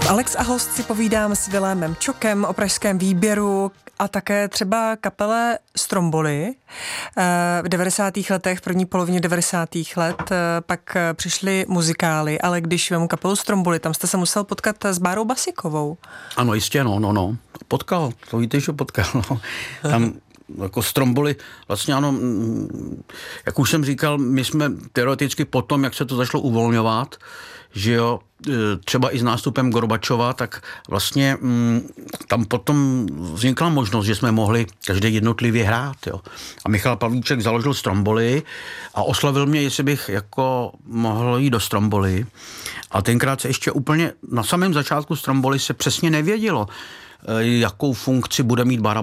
Alex a host si povídám s Vilémem Čokem o pražském výběru a také třeba kapele Stromboli. V 90. letech, v první polovině 90. let, pak přišly muzikály, ale když vemu kapelu Stromboli, tam jste se musel potkat s Bárou Basikovou. Ano, jistě, no. Potkal, to víte, že potkal, no. Tam jako Stromboli, vlastně ano, jak už jsem říkal, my jsme teoreticky potom, jak se to začalo uvolňovat, že jo, třeba i s nástupem Gorbačova, tak vlastně tam potom vznikla možnost, že jsme mohli každý jednotlivě hrát, jo. A Michal Pavlíček založil Stromboli a oslovil mě, jestli bych jako mohl jít do Stromboli. A tenkrát se ještě úplně na samém začátku Stromboli se přesně nevědělo, jakou funkci bude mít Bára